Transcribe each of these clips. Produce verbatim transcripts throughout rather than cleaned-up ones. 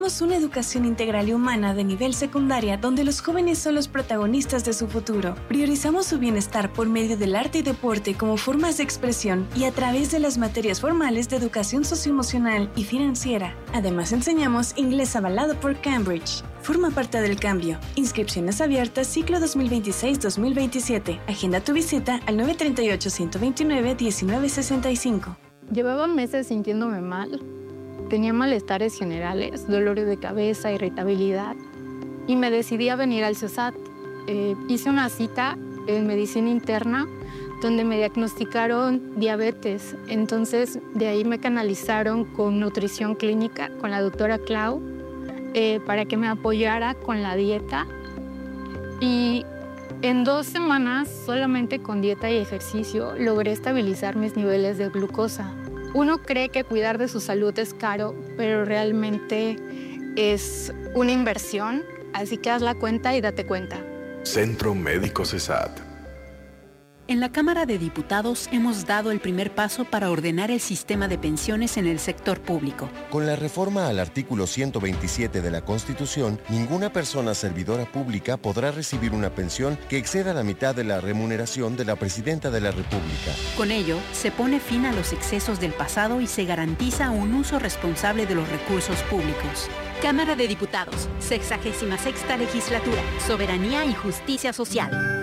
Somos una educación integral y humana de nivel secundaria donde los jóvenes son los protagonistas de su futuro. Priorizamos su bienestar por medio del arte y deporte como formas de expresión y a través de las materias formales de educación socioemocional y financiera. Además, enseñamos inglés avalado por Cambridge. Forma parte del cambio. Inscripciones abiertas ciclo dos mil veintiséis dos mil veintisiete. Agenda tu visita al nueve tres ocho, uno dos nueve, uno nueve seis cinco. Llevaba meses sintiéndome mal. Tenía malestares generales, dolores de cabeza, irritabilidad. Y me decidí a venir al CESAT. Eh, hice una cita en medicina interna donde me diagnosticaron diabetes. Entonces, de ahí me canalizaron con nutrición clínica, con la doctora Clau, eh, para que me apoyara con la dieta. Y en dos semanas, solamente con dieta y ejercicio, logré estabilizar mis niveles de glucosa. Uno cree que cuidar de su salud es caro, pero realmente es una inversión, así que haz la cuenta y date cuenta. Centro Médico CESAT. En la Cámara de Diputados hemos dado el primer paso para ordenar el sistema de pensiones en el sector público. Con la reforma al artículo ciento veintisiete de la Constitución, ninguna persona servidora pública podrá recibir una pensión que exceda la mitad de la remuneración de la Presidenta de la República. Con ello, se pone fin a los excesos del pasado y se garantiza un uso responsable de los recursos públicos. Cámara de Diputados, sexagésima sexta legislatura, Soberanía y Justicia Social.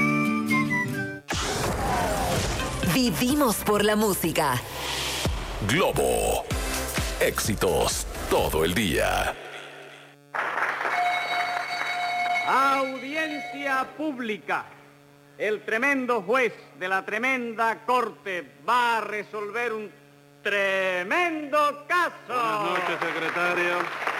Vivimos por la música. Globo. Éxitos todo el día. Audiencia pública. El tremendo juez de la tremenda corte va a resolver un tremendo caso. Buenas noches, secretario.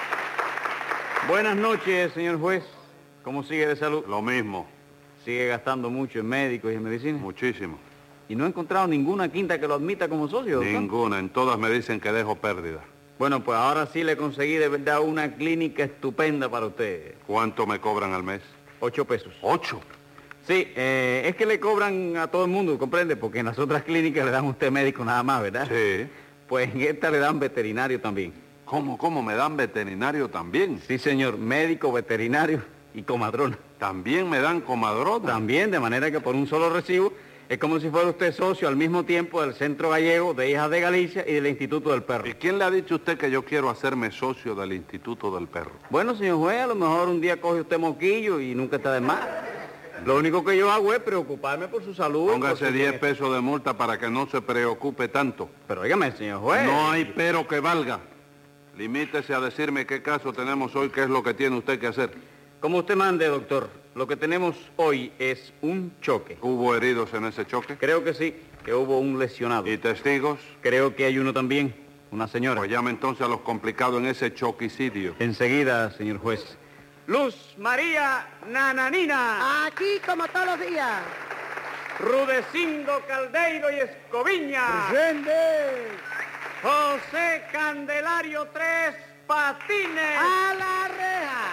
Buenas noches, señor juez. ¿Cómo sigue de salud? Lo mismo. ¿Sigue gastando mucho en médicos y en medicina? Muchísimo. ¿Y no ha encontrado ninguna quinta que lo admita como socio, doctor? Ninguna. En todas me dicen que dejo pérdida. Bueno, pues ahora sí le conseguí de verdad una clínica estupenda para usted. ¿Cuánto me cobran al mes? Ocho pesos. ¿Ocho? Sí, eh, es que le cobran a todo el mundo, ¿comprende? Porque en las otras clínicas le dan a usted médico nada más, ¿verdad? Sí. Pues en esta le dan veterinario también. ¿Cómo, cómo? ¿Me dan veterinario también? Sí, señor. Médico, veterinario y comadrona. ¿También me dan comadrona? También, de manera que por un solo recibo es como si fuera usted socio al mismo tiempo del Centro Gallego de Hijas de Galicia y del Instituto del Perro. ¿Y quién le ha dicho a usted que yo quiero hacerme socio del Instituto del Perro? Bueno, señor juez, a lo mejor un día coge usted moquillo y nunca está de más. Lo único que yo hago es preocuparme por su salud. Póngase diez pesos de multa para que no se preocupe tanto. Pero óigame, señor juez. No hay pero que valga. Limítese a decirme qué caso tenemos hoy, qué es lo que tiene usted que hacer. Como usted mande, doctor. Lo que tenemos hoy es un choque. ¿Hubo heridos en ese choque? Creo que sí, que hubo un lesionado. ¿Y testigos? Creo que hay uno también, una señora. Pues llame entonces a los complicados en ese choquicidio. Enseguida, señor juez. Luz María Nananina. Aquí como todos los días. Rudecindo Caldeiro y Escoviña. Presente. José Candelario Tres Patines. A la reja.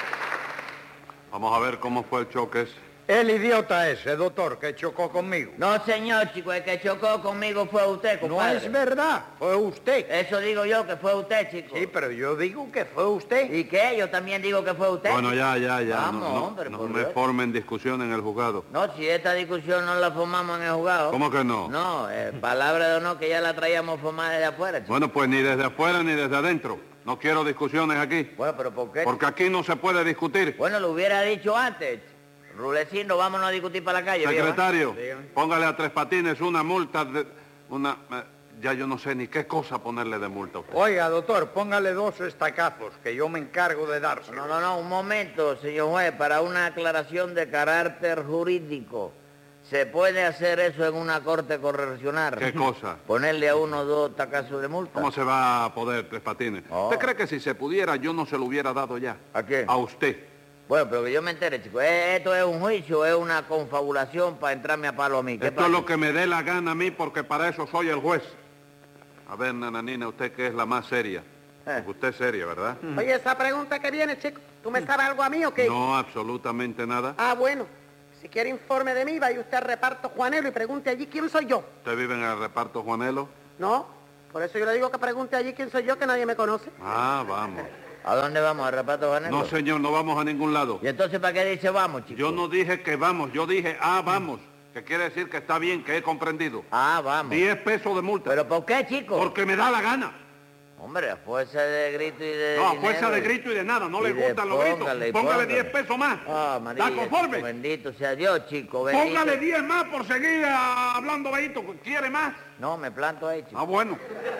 Vamos a ver cómo fue el choque ese. El idiota ese, doctor, que chocó conmigo. No, señor, chico, el que chocó conmigo fue usted, compadre. No es verdad, fue usted. Eso digo yo, que fue usted, chico. Sí, pero yo digo que fue usted. ¿Y qué? Yo también digo que fue usted. Bueno, ya, ya, ya. Vamos, no, no, hombre, no por me Dios. formen discusión en el juzgado. No, si esta discusión no la formamos en el juzgado. ¿Cómo que no? No, eh, palabra de honor que ya la traíamos formada desde afuera, chico. Bueno, pues ni desde afuera ni desde adentro. No quiero discusiones aquí. Bueno, pero ¿por qué? Porque aquí no se puede discutir. Bueno, lo hubiera dicho antes. Rulecindo, vámonos a discutir para la calle. Secretario, viejo, ¿eh? póngale a Tres Patines una multa de... una... eh, ya yo no sé ni qué cosa ponerle de multa a usted. Oiga, doctor, póngale dos estacazos, que yo me encargo de dárselo. No, no, no, un momento, señor juez, para una aclaración de carácter jurídico. ¿Se puede hacer eso en una corte correccional? ¿Qué cosa? Ponerle a uno dos tacazos de multa. ¿Cómo se va a poder, Tres Patines? Oh. ¿Usted cree que si se pudiera yo no se lo hubiera dado ya? ¿A qué? A usted. Bueno, pero que yo me entere, chico. ¿Esto es un juicio, es una confabulación para entrarme a palo a mí? ¿Qué Esto pasa? es lo que me dé la gana a mí porque para eso soy el juez. A ver, nananina, usted que es la más seria. Eh. Usted es seria, ¿verdad? Oye, esa pregunta que viene, chico, ¿tú me sabes algo a mí o qué? No, absolutamente nada. Ah, bueno. Si quiere informe de mí, vaya usted al reparto Juanelo y pregunte allí quién soy yo. ¿Usted vive en el reparto Juanelo? No, por eso yo le digo que pregunte allí quién soy yo, que nadie me conoce. Ah, vamos. ¿A dónde vamos? ¿A reparto Juanelo? No, señor, no vamos a ningún lado. ¿Y entonces para qué dice vamos, chico? Yo no dije que vamos, yo dije, ah, vamos. Que quiere decir que está bien, que he comprendido. Ah, vamos. Diez pesos de multa. ¿Pero por qué, chico? Porque me da la gana. Hombre, a fuerza de grito y de No, a dinero, fuerza de grito y de nada, no le gustan los gritos. Póngale, Póngale póngale. diez pesos más. Ah, María, ¿Está conforme? chico, bendito sea Dios, chico, bendito. Póngale diez más por seguir ah, hablando bajito. ¿Quiere más? No, me planto ahí, chico. Ah, bueno.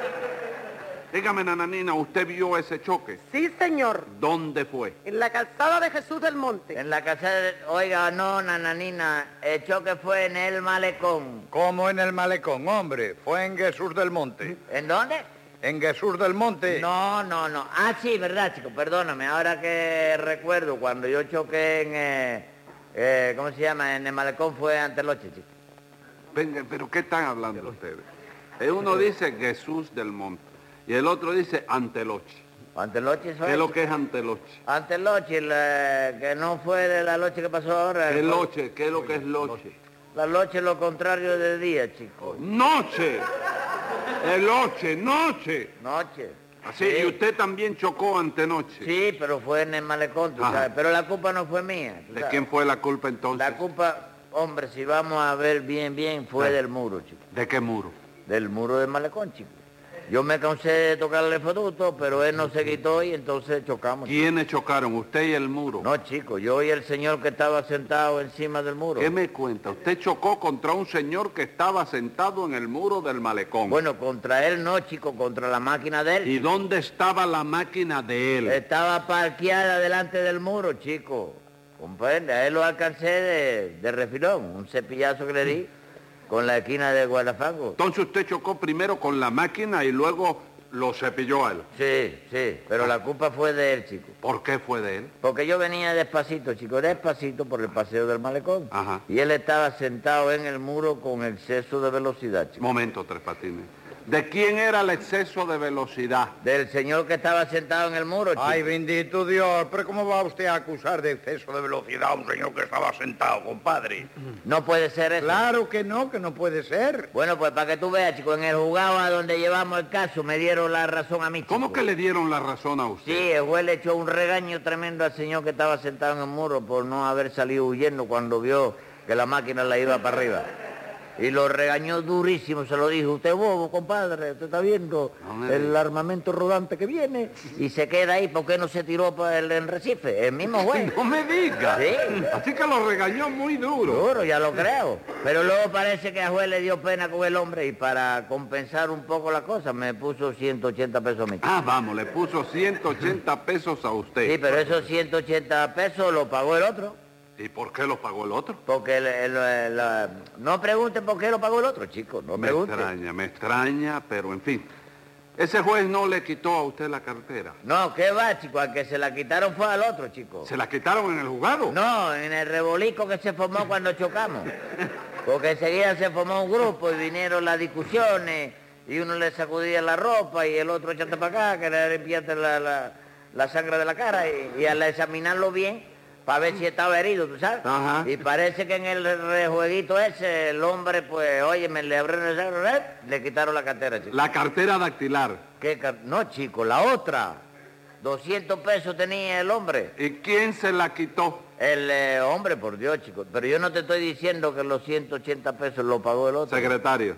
Dígame, nananina, ¿usted vio ese choque? Sí, señor. ¿Dónde fue? En la calzada de Jesús del Monte. En la casa de... Oiga, no, nananina, el choque fue en el malecón. ¿Cómo en el malecón, hombre? Fue en Jesús del Monte. ¿En dónde? En Jesús del Monte. No, no, no. Ah, sí, verdad, chico, perdóname. Ahora que recuerdo, cuando yo choqué en... Eh, eh, ¿cómo se llama? En el malecón fue Anteloche, chico. Venga, ¿pero qué están hablando ustedes? El uno dice Jesús del Monte y el otro dice Anteloche. ¿Anteloche soy? ¿Qué es lo que es Anteloche? Anteloche, la, que no fue de la loche que pasó ahora. ¿Qué loche? ¿Qué es lo que es loche? La loche es lo contrario de día, chico. ¡Noche! El noche, noche. Noche. Así, sí. Y usted también chocó antenoche. Sí, pero fue en el malecón, tú Ajá. sabes. Pero la culpa no fue mía. ¿De sabes? quién fue la culpa entonces? La culpa, hombre, si vamos a ver bien, bien, fue ¿De? del muro, chico. ¿De qué muro? Del muro del malecón, chico. Yo me cansé de tocarle el fotuto, pero él no se quitó y entonces chocamos. ¿Quiénes chocaron? ¿Usted y el muro? No, chico, yo y el señor que estaba sentado encima del muro. ¿Qué me cuenta? Usted chocó contra un señor que estaba sentado en el muro del malecón. Bueno, contra él no, chico, contra la máquina de él. ¿Y dónde estaba la máquina de él? Estaba parqueada delante del muro, chico. Comprende, a él lo alcancé de, de refilón, un cepillazo que le di con la esquina de Guadafango. Entonces usted chocó primero con la máquina y luego lo cepilló a él. Sí, sí, pero la culpa fue de él, chico. ¿Por qué fue de él? Porque yo venía despacito, chico, despacito por el paseo del malecón. Ajá. Y él estaba sentado en el muro con exceso de velocidad, chico. Momento, Tres Patines. ¿De quién era el exceso de velocidad? Del señor que estaba sentado en el muro, chico. Ay, bendito Dios, pero ¿cómo va usted a acusar de exceso de velocidad a un señor que estaba sentado, compadre? No puede ser eso. Claro que no, que no puede ser. Bueno, pues para que tú veas, chico, en el juzgado a donde llevamos el caso me dieron la razón a mí, chico. ¿Cómo que le dieron la razón a usted? Sí, el juez le echó un regaño tremendo al señor que estaba sentado en el muro por no haber salido huyendo cuando vio que la máquina la iba para arriba. Y lo regañó durísimo, se lo dijo, usted bobo, compadre, usted está viendo no el diga. armamento rodante que viene y se queda ahí, ¿por qué no se tiró para el en Recife? El mismo juez. No me diga. Sí. Así que lo regañó muy duro. Duro, ya lo creo. Pero luego parece que a juez le dio pena con el hombre y para compensar un poco la cosa me puso ciento ochenta pesos a mí. Ah, vamos, le puso ciento ochenta pesos a usted. Sí, pero esos ciento ochenta pesos lo pagó el otro. ¿Y por qué lo pagó el otro? Porque el, el, el, el, no pregunten por qué lo pagó el otro, chicos, no Me pregunten. extraña, me extraña, pero en fin. Ese juez no le quitó a usted la cartera. No, ¿qué va, chico? Al que se la quitaron fue al otro, chico. ¿Se la quitaron en el juzgado? No, en el rebolico que se formó cuando chocamos. Porque enseguida se formó un grupo y vinieron las discusiones y uno le sacudía la ropa y el otro echate para acá, que le limpiaste la, la, la sangre de la cara y, y al examinarlo bien, para ver si estaba herido, ¿tú sabes? Ajá. Y parece que en el rejueguito ese, el hombre, pues, oye, me le abrieron el sangre, le quitaron la cartera, chico. La cartera dactilar. ¿Qué car- No, chico, la otra. doscientos pesos tenía el hombre. ¿Y quién se la quitó? El eh, hombre, por Dios, chico. Pero yo no te estoy diciendo que los ciento ochenta pesos lo pagó el otro. Secretario,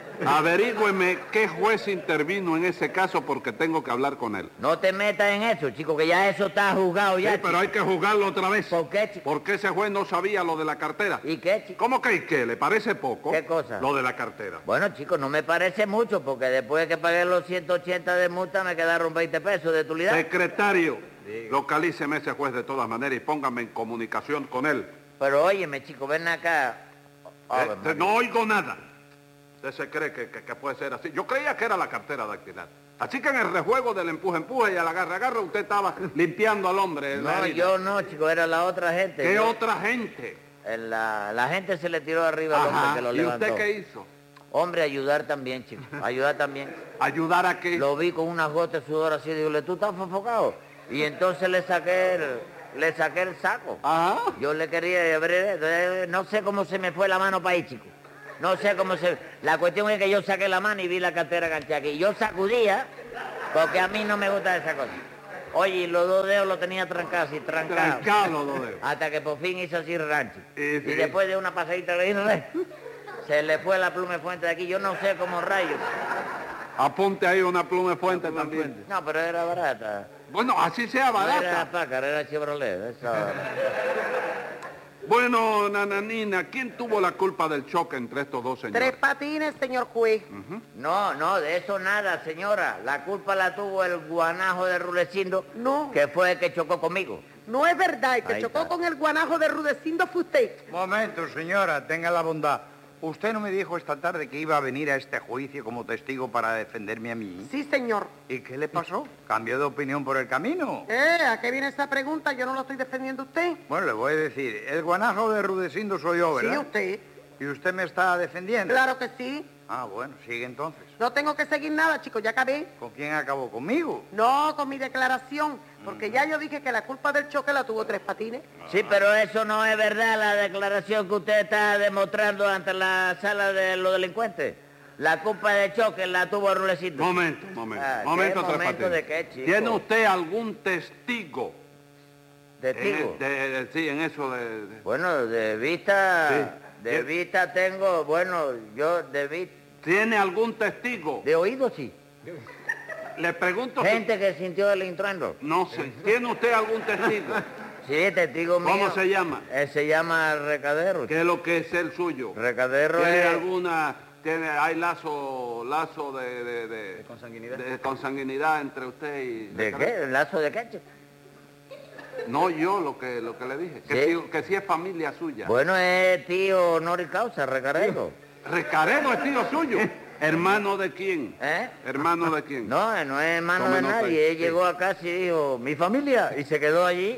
averígüeme qué juez intervino en ese caso porque tengo que hablar con él. No te metas en eso, chico, que ya eso está juzgado ya, Sí, pero hay que juzgarlo otra vez. ¿Por qué, chico? Porque ese juez no sabía lo de la cartera. ¿Y qué, chico? ¿Cómo que y qué? ¿Le parece poco? ¿Qué cosa? Lo de la cartera. Bueno, chicos, no me parece mucho, porque después que pagué los ciento ochenta de multa me quedaron veinte pesos de utilidad. Secretario, localíceme ese juez de todas maneras y póngame en comunicación con él. Pero óyeme, chico, ven acá. Ave Eh, María. no oigo nada. Usted se cree que, que- que puede ser así. Yo creía que era la cartera dactilar. Así que en el rejuego del empuje-empuje y al agarre-agarre usted estaba limpiando al hombre. la No, herida. yo no, chico, era la otra gente. ¿Qué Yo- otra gente? en La, la gente se le tiró arriba al hombre Ajá. que lo ¿Y levantó. usted qué hizo? Hombre, ayudar también, chico. Ayudar también. ¿Ayudar a qué? Lo vi con unas gotas de sudor así, digo, ¿tú estás sofocado? Y entonces le saqué el, le saqué el saco. Ajá. Yo le quería abrir, eh, no sé cómo se me fue la mano para ahí, chico. No sé cómo se... La cuestión es que yo saqué la mano y vi la cartera ganchada aquí. Yo sacudía, porque a mí no me gusta esa cosa. Oye, y los dos dedos los tenía trancados, así, trancados. Trancados los dos dedos. Hasta que por fin hizo así rancho. Y, Y después de una pasadita le dije, se le fue la pluma de fuente de aquí. Yo no sé cómo rayos. Apunte ahí una pluma de fuente Pluma también. fuente. No, pero era barata. Bueno, así sea No era barata. Packard, era Chevrolet. Esa... Bueno, Nananina, ¿quién tuvo la culpa del choque entre estos dos señores? Tres Patines, señor juez. No, no, de eso nada, señora. La culpa la tuvo el guanajo de Rulecindo, No. que fue el que chocó conmigo. No es verdad, el que Ahí chocó está. con el guanajo de Rudecindo fue usted. Momento, señora, tenga la bondad. Usted no me dijo esta tarde que iba a venir a este juicio como testigo para defenderme a mí. Sí, señor. ¿Y qué le pasó? ¿Cambió de opinión por el camino? Eh, ¿a qué viene esa pregunta? Yo no lo estoy defendiendo a usted. Bueno, le voy a decir, el guanajo de Rudecindo soy yo, ¿verdad? Sí, usted. ¿Y usted me está defendiendo? Claro que sí. Ah, bueno, sigue entonces. No tengo que seguir nada, chicos, ya acabé. ¿Con quién acabó? ¿Conmigo? No, con mi declaración, porque ya yo dije que la culpa del choque la tuvo Tres Patines. Sí, pero eso no es verdad, la declaración que usted está demostrando ante la sala de los delincuentes. La culpa del choque la tuvo Rulecindo. Momento, momento, Ah, ¿qué momento, Tres momento Patines. de qué, chico? ¿Tiene usted algún testigo? ¿Testigo? En, de- de- sí, en eso de... de- Bueno, de vista... Sí. De ¿Qué? vista tengo, bueno, yo de vista... ¿Tiene algún testigo? De oído sí. Le pregunto... si- Gente que sintió el intruendo. No sé. ¿Tiene usted algún testigo? Sí, testigo mío. ¿Cómo se llama? Eh, se llama Recadero. ¿Qué es lo que es el suyo? Recadero ¿Tiene es... alguna... Tiene, hay lazo, lazo de... ¿De, de, de consanguinidad? De consanguinidad entre usted y... ¿De qué? ¿Lazo de qué? chico? No, yo lo que, lo que le dije. Que, Sí. si, que si es familia suya. Bueno, es tío honor y causa, Recadero. Recaredo es tío suyo. ¿Hermano de quién? ¿Eh? ¿Hermano de quién? No, él no es hermano Tome de nota nadie. ahí, Él sí. llegó a casa y dijo, mi familia, y se quedó allí.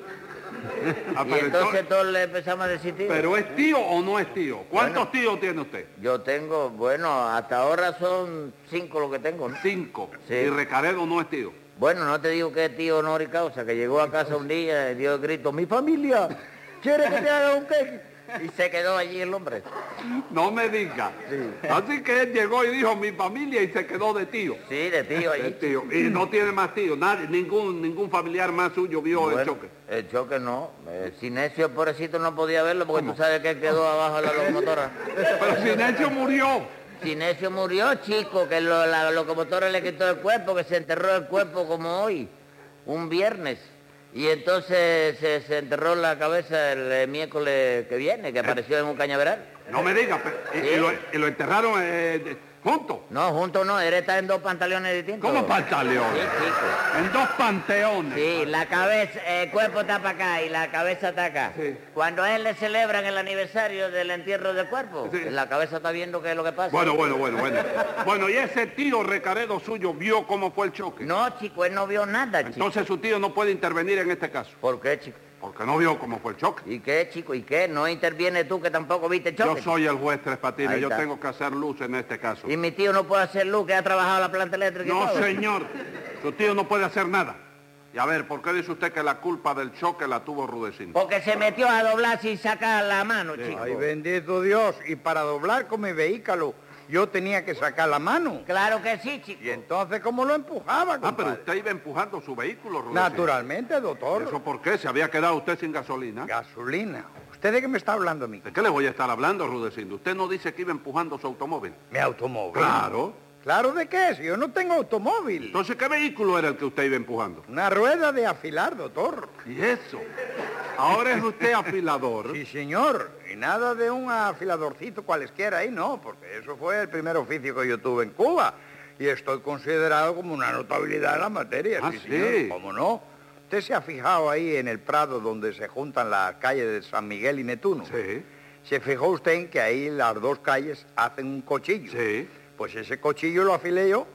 Ah, Y pero, entonces entonces- todos le empezamos a decir tío. ¿Pero es tío o no es tío? ¿Cuántos Bueno. tíos tiene usted? Yo tengo, bueno, hasta ahora son cinco lo que tengo, ¿no? Cinco. Sí. Y Recaredo no es tío. Bueno, no te digo que es tío honor y causa, que llegó a casa un día y dio el grito, mi familia, ¿quiere que te haga un cake? Y se quedó allí el hombre. No me diga. Sí. Así que él llegó y dijo mi familia y se quedó de tío. Sí, de tío De allí. tío. Y no tiene más tío. Nadie, ningún, ningún familiar más suyo vio el Bueno, choque. el choque no. El Sinesio, pobrecito, no podía verlo porque tú sabes que él quedó abajo de la locomotora. Pero Sinesio murió. Sinesio murió, chico, que lo- la locomotora le quitó el cuerpo, que se enterró el cuerpo como hoy, un viernes. Y entonces se, se enterró la cabeza el, eh, miércoles que viene, que apareció en un cañaveral. No me diga. pero- y, Sí. y lo, y lo enterraron eh, de- juntos. No, juntos no, él está en dos pantalones distintos. ¿Cómo Sí, pantaleones? chico. En dos panteones. Sí, la cabeza, el cuerpo está para acá y la cabeza está acá. Sí. Cuando a él le celebran el aniversario del entierro del cuerpo, Sí. la cabeza está viendo qué es lo que pasa. Bueno, bueno, bueno, bueno. Bueno, y ese tío Recaredo suyo vio cómo fue el choque. No, chico, él no vio nada, chico. Entonces su tío no puede intervenir en este caso. ¿Por qué, chico? Porque no vio cómo fue el choque. ¿Y qué, chico? ¿Y qué? ¿No interviene tú que tampoco viste el choque? Yo soy el juez Tres Patines, Ahí yo está. tengo que hacer luz en este caso. Y mi tío no puede hacer luz, que ha trabajado la planta eléctrica y No, todo. señor, su tío no puede hacer nada. Y a ver, ¿por qué dice usted que la culpa del choque la tuvo Rudecindo? Porque se metió a doblar sin sacar la mano, chico. Ay, bendito Dios. Y para doblar con mi vehículo, yo tenía que sacar la mano. Claro que sí, chico. Y entonces, ¿cómo lo empujaba, Ah, pero compadre? usted iba empujando su vehículo, Rudecindo. Naturalmente, ¿Y doctor. eso por qué? ¿Se había quedado usted sin gasolina? Gasolina. ¿Usted de qué me está hablando a mí? ¿De qué le voy a estar hablando, Rudecindo? Usted no dice que iba empujando su automóvil. ¿Mi automóvil? Claro. ¿Claro de qué? Si yo no tengo automóvil. Entonces, ¿qué vehículo era el que usted iba empujando? Una rueda de afilar, doctor. ¿Y eso? Ahora es usted afilador. Sí, señor. Y nada de un afiladorcito cualesquiera ahí, no, porque eso fue el primer oficio que yo tuve en Cuba. Y estoy considerado como una notabilidad en la materia. Ah, sí, sí. señor. ¿Cómo no? ¿Usted se ha fijado ahí en el prado donde se juntan las calles de San Miguel y Netuno? Sí, ¿Se fijó usted en que ahí las dos calles hacen un cochillo? sí. Pues ese cochillo lo afilé yo.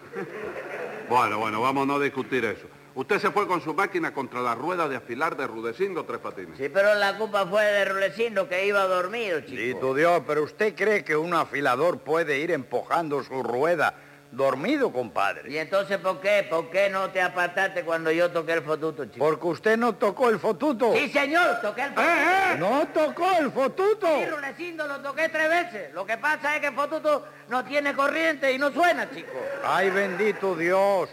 Bueno, bueno, vamos a no discutir eso. Usted se fue con su máquina contra la rueda de afilar de Rudecindo Tres Patines. Sí, pero la culpa fue de Rulecindo, que iba dormido, chico. Sí, tu Dios, pero ¿usted cree que un afilador puede ir empujando su rueda dormido, compadre? ¿Y entonces por qué? ¿Por qué no te apartaste cuando yo toqué el fotuto, chico? Porque usted no tocó el fotuto. Sí, señor, toqué el fotuto. ¡Eh, No tocó el fotuto. Sí, Rulecindo, lo toqué tres veces. Lo que pasa es que el fotuto no tiene corriente y no suena, chico. Ay, bendito Dios.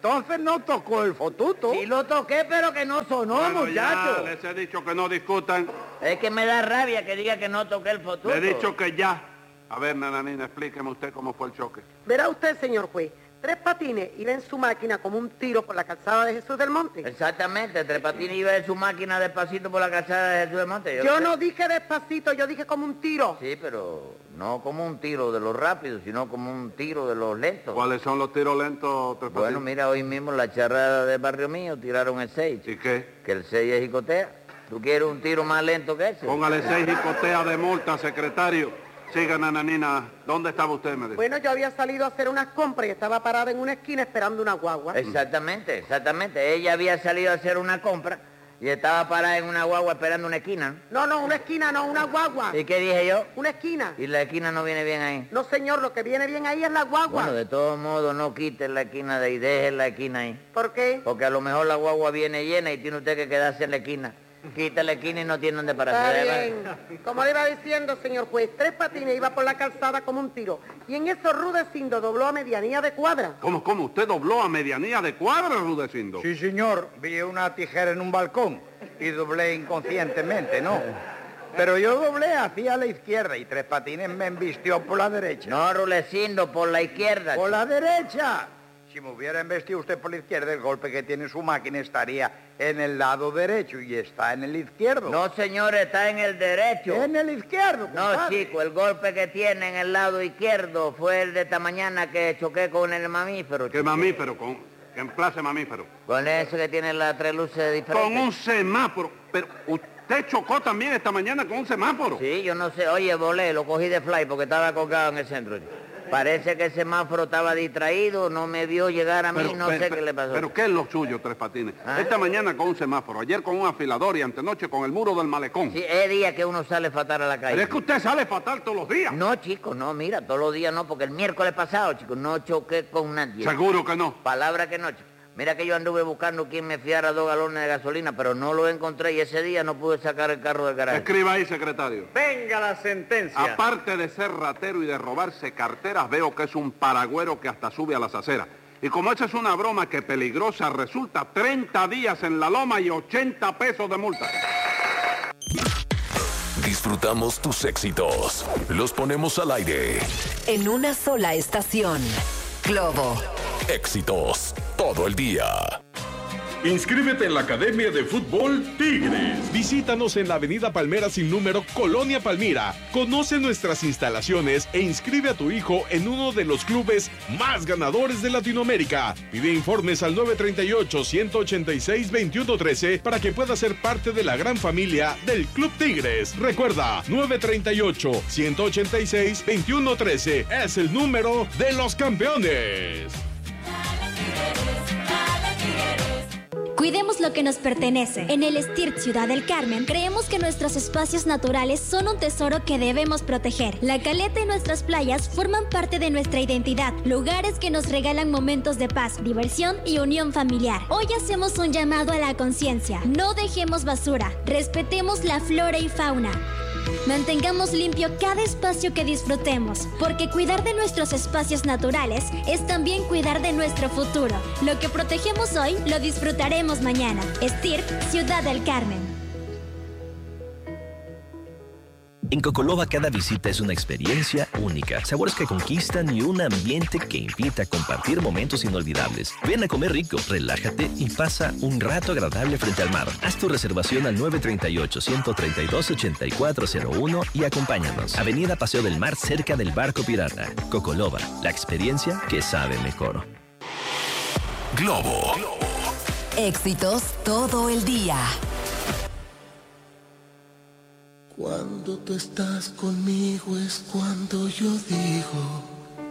entonces no tocó el fotuto. Sí lo toqué, pero que no sonó, Bueno, muchacho. ya, les he dicho que no discutan. Es que me da rabia que diga que no toqué el fotuto. Le he dicho que ya. A ver, nananina, explíqueme usted cómo fue el choque. Verá usted, señor juez, Tres Patines iba en su máquina como un tiro por la calzada de Jesús del Monte. Exactamente, Tres Patines iba en su máquina despacito por la calzada de Jesús del Monte. Yo, yo no dije despacito, yo dije como un tiro. Sí, pero no como un tiro de los rápidos, sino como un tiro de los lentos. ¿Cuáles son los tiros lentos, Tres Patines? Bueno, mira, hoy mismo la charrada del barrio mío tiraron el seis. ¿Y qué? Que el seis es jicotea. ¿Tú quieres un tiro más lento que ese? Póngale seis jicoteas de multa, secretario. Siga, nananina. ¿Dónde estaba usted, me dijo? Bueno, yo había salido a hacer unas compras y estaba parada en una esquina esperando una guagua. Exactamente, exactamente. Ella había salido a hacer una compra y estaba parada en una guagua esperando una esquina. No, no, una esquina, no, una guagua. ¿Y qué dije yo? Una esquina. ¿Y la esquina no viene bien ahí? No, señor, lo que viene bien ahí es la guagua. Bueno, de todos modos, no quite la esquina de ahí, deje la esquina ahí. ¿Por qué? Porque a lo mejor la guagua viene llena y tiene usted que quedarse en la esquina. Quita la esquina y no tiene dónde pararse. Está bien. Como le iba diciendo, señor juez, Tres Patines iba por la calzada como un tiro. Y en eso Rudecindo dobló a medianía de cuadra. ¿Cómo, cómo? ¿Usted dobló a medianía de cuadra, Rudecindo? Sí, señor. Vi una tijera en un balcón y doblé inconscientemente, ¿no? Pero yo doblé hacia la izquierda y Tres Patines me embistió por la derecha. No, Rudecindo, por la izquierda. ¡Por la derecha! Si me hubiera embestido usted por la izquierda, el golpe que tiene su máquina estaría en el lado derecho y está en el izquierdo. No, señor, está en el derecho. En el izquierdo, compadre. No, chico, el golpe que tiene en el lado izquierdo fue el de esta mañana que choqué con el mamífero. ¿Qué mamífero? ¿Con en clase mamífero? Con ese que tiene las tres luces diferentes. Con un semáforo. Pero usted chocó también esta mañana con un semáforo. Sí, yo no sé. Oye, volé, lo cogí de fly porque estaba colgado en el centro. Parece que el semáforo estaba distraído, no me vio llegar a mí, pero, no pero, sé pero, qué le pasó. ¿Pero qué es lo suyo, Tres Patines? ¿Ah? Esta mañana con un semáforo, ayer con un afilador y antenoche con el muro del malecón. Sí, es día que uno sale fatal a la calle. Pero es que usted sale fatal todos los días. No, chico, no, mira, todos los días no, porque el miércoles pasado, chico, no choqué con nadie. ¿Seguro que no? Palabra que no, chico. Mira que yo anduve buscando quien me fiara dos galones de gasolina, pero no lo encontré y ese día no pude sacar el carro del garaje. Escriba ahí, secretario. Venga la sentencia. Aparte de ser ratero y de robarse carteras, veo que es un paragüero que hasta sube a las aceras. Y como esa es una broma que peligrosa resulta, treinta días en la loma y ochenta pesos de multa. Disfrutamos tus éxitos. Los ponemos al aire. En una sola estación. Globo. Éxitos todo el día. Inscríbete en la Academia de Fútbol Tigres. Visítanos en la Avenida Palmera sin número, Colonia Palmira. Conoce nuestras instalaciones e inscribe a tu hijo en uno de los clubes más ganadores de Latinoamérica. Pide informes al nueve tres ocho, uno ocho seis, dos uno uno tres para que puedas ser parte de la gran familia del Club Tigres. Recuerda, nueve tres ocho, uno ocho seis, dos uno uno tres es el número de los campeones. Cuidemos lo que nos pertenece. En el STIRT Ciudad del Carmen, creemos que nuestros espacios naturales son un tesoro que debemos proteger. La caleta y nuestras playas forman parte de nuestra identidad, lugares que nos regalan momentos de paz, diversión y unión familiar. Hoy hacemos un llamado a la conciencia. No dejemos basura, respetemos la flora y fauna. Mantengamos limpio cada espacio que disfrutemos, porque cuidar de nuestros espacios naturales es también cuidar de nuestro futuro. Lo que protegemos hoy, lo disfrutaremos mañana. STIRT, Ciudad del Carmen. En Cocoloba cada visita es una experiencia única, sabores que conquistan y un ambiente que invita a compartir momentos inolvidables. Ven a comer rico, relájate y pasa un rato agradable frente al mar. Haz tu reservación al nueve tres ocho, uno tres dos, ocho cuatro cero uno y acompáñanos. Avenida Paseo del Mar, cerca del Barco Pirata. Cocoloba, la experiencia que sabe mejor. Globo. Éxitos todo el día. Cuando tú estás conmigo es cuando yo digo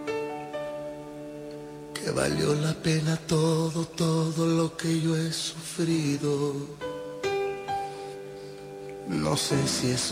que valió la pena todo, todo lo que yo he sufrido. No sé si es